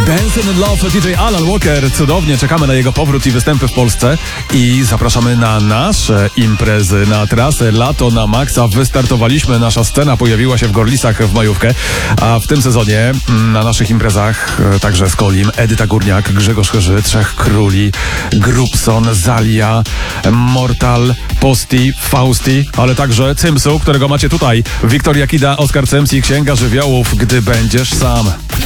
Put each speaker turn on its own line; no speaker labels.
Dancing in Love, DJ Alan Walker. Cudownie, czekamy na jego powrót i występy w Polsce i zapraszamy na nasze imprezy, na trasę Lato na Maxa. Wystartowaliśmy, nasza scena pojawiła się w Gorlicach w majówkę, a w tym sezonie na naszych imprezach także Skolim, Edyta Górniak, Grzegorz Chyży, Trzech Króli, Grubson, Zalia, Mortal, Posti, Fausti, ale także Cymsu, którego macie tutaj. Wiktoria Kida, Oskar Cems i Księga Żywiołów, Gdy będziesz sam.